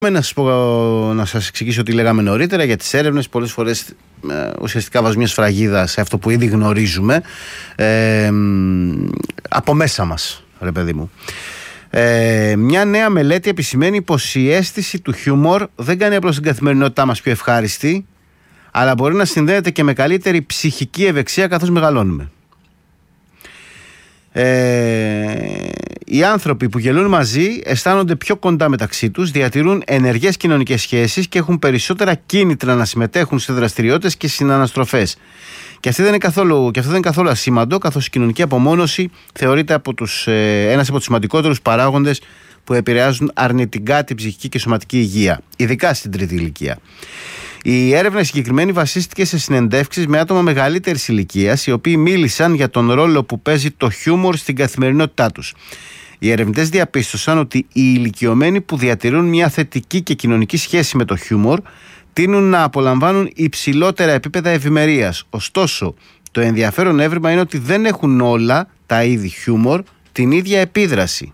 Να σας εξηγήσω τι λέγαμε νωρίτερα για τις έρευνες. Πολλές φορές ουσιαστικά βάζουμε μια σφραγίδα σε αυτό που ήδη γνωρίζουμε από μέσα μας, ρε παιδί μου. Μια νέα μελέτη επισημαίνει πως η αίσθηση του χιούμορ δεν κάνει απλώς την καθημερινότητά μας πιο ευχάριστη, αλλά μπορεί να συνδέεται και με καλύτερη ψυχική ευεξία καθώς μεγαλώνουμε. Οι άνθρωποι που γελούν μαζί αισθάνονται πιο κοντά μεταξύ τους, διατηρούν ενεργές κοινωνικές σχέσεις και έχουν περισσότερα κίνητρα να συμμετέχουν σε δραστηριότητες και συναναστροφές. Και αυτό δεν είναι καθόλου ασήμαντο, καθώς η κοινωνική απομόνωση θεωρείται ένας από τους σημαντικότερους παράγοντες που επηρεάζουν αρνητικά την ψυχική και σωματική υγεία, ειδικά στην τρίτη ηλικία. Η έρευνα συγκεκριμένη βασίστηκε σε συνεντεύξεις με άτομα μεγαλύτερης ηλικίας, οι οποίοι μίλησαν για τον ρόλο που παίζει το χιούμορ στην καθημερινότητά τους. Οι ερευνητές διαπίστωσαν ότι οι ηλικιωμένοι που διατηρούν μια θετική και κοινωνική σχέση με το χιούμορ τείνουν να απολαμβάνουν υψηλότερα επίπεδα ευημερίας. Ωστόσο, το ενδιαφέρον έβριμα είναι ότι δεν έχουν όλα τα είδη χιούμορ την ίδια επίδραση.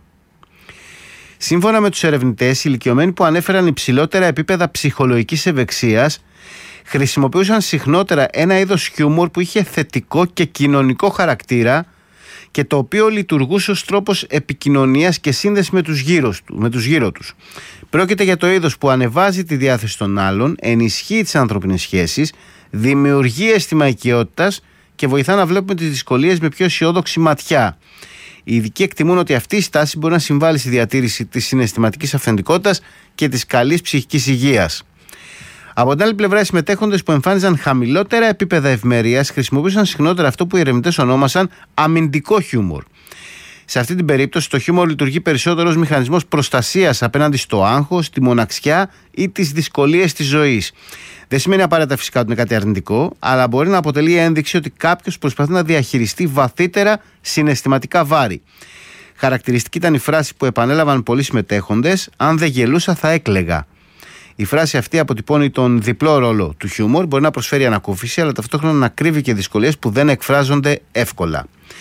Σύμφωνα με τους ερευνητές, οι ηλικιωμένοι που ανέφεραν υψηλότερα επίπεδα ψυχολογικής ευεξίας χρησιμοποιούσαν συχνότερα ένα είδος χιούμορ που είχε θετικό και κοινωνικό χαρακτήρα και το οποίο λειτουργούσε ως τρόπος επικοινωνίας και σύνδεση με τους γύρω τους. Πρόκειται για το είδος που ανεβάζει τη διάθεση των άλλων, ενισχύει τις ανθρώπινες σχέσεις, δημιουργεί αίσθημα οικειότητας και βοηθά να βλέπουμε τις δυσκολίες με πιο αισιόδοξη ματιά. Οι ειδικοί εκτιμούν ότι αυτή η στάση μπορεί να συμβάλλει στη διατήρηση της συναισθηματικής αυθεντικότητας και της καλής ψυχικής υγείας. Από την άλλη πλευρά, οι συμμετέχοντες που εμφάνιζαν χαμηλότερα επίπεδα ευμερίας χρησιμοποιούσαν συχνότερα αυτό που οι ερευνητές ονόμασαν αμυντικό χιούμορ. Σε αυτή την περίπτωση, το χιούμορ λειτουργεί περισσότερο ως μηχανισμός προστασίας απέναντι στο άγχος, τη μοναξιά ή τις δυσκολίες της ζωής. Δεν σημαίνει απαραίτητα φυσικά ότι είναι κάτι αρνητικό, αλλά μπορεί να αποτελεί ένδειξη ότι κάποιος προσπαθεί να διαχειριστεί βαθύτερα συναισθηματικά βάρη. Χαρακτηριστική ήταν η φράση που επανέλαβαν πολλοί συμμετέχοντες: «Αν δεν γελούσα, θα έκλαιγα». Η φράση αυτή αποτυπώνει τον διπλό ρόλο του χιούμορ, μπορεί να προσφέρει ανακούφιση, αλλά ταυτόχρονα να κρύβει και δυσκολίες που δεν εκφράζονται εύκολα.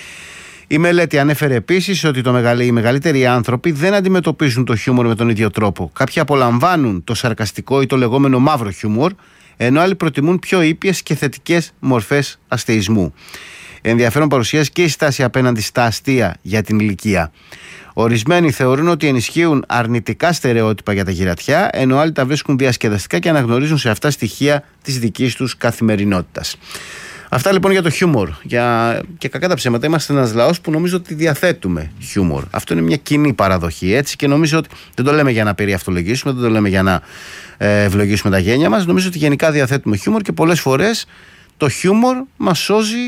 Η μελέτη ανέφερε επίσης ότι οι μεγαλύτεροι άνθρωποι δεν αντιμετωπίζουν το χιούμορ με τον ίδιο τρόπο. Κάποιοι απολαμβάνουν το σαρκαστικό ή το λεγόμενο μαύρο χιούμορ, ενώ άλλοι προτιμούν πιο ήπιες και θετικές μορφές αστεϊσμού. Ενδιαφέρον παρουσιάζει και η στάση απέναντι στα αστεία για την ηλικία. Ορισμένοι θεωρούν ότι ενισχύουν αρνητικά στερεότυπα για τα γυρατιά, ενώ άλλοι τα βρίσκουν διασκεδαστικά και αναγνωρίζουν σε αυτά στοιχεία της δικής τους καθημερινότητας. Αυτά λοιπόν για το χιούμορ. Και κακά τα ψέματα, είμαστε ένας λαός που νομίζω ότι διαθέτουμε χιούμορ. Αυτό είναι μια κοινή παραδοχή, έτσι, και νομίζω ότι δεν το λέμε για να περιαυτολογήσουμε, δεν το λέμε για να ευλογήσουμε τα γένια μας. Νομίζω ότι γενικά διαθέτουμε χιούμορ και πολλές φορές το χιούμορ μας σώζει.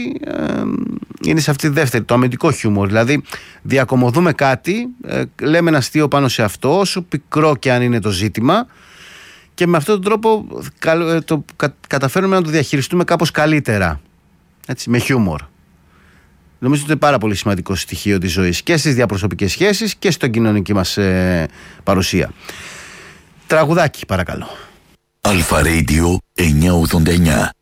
Είναι σε αυτή τη δεύτερη, το αμυντικό χιούμορ. Δηλαδή, διακομωδούμε κάτι, λέμε ένα αστείο πάνω σε αυτό, όσο πικρό και αν είναι το ζήτημα, και με αυτόν τον τρόπο καταφέρουμε να το διαχειριστούμε κάπως καλύτερα. Έτσι, με χιούμορ. Νομίζω ότι είναι πάρα πολύ σημαντικό στοιχείο της ζωής και στις διαπροσωπικές σχέσεις και στην κοινωνική μας παρουσία. Τραγουδάκι, παρακαλώ. Αλφα Radio 989.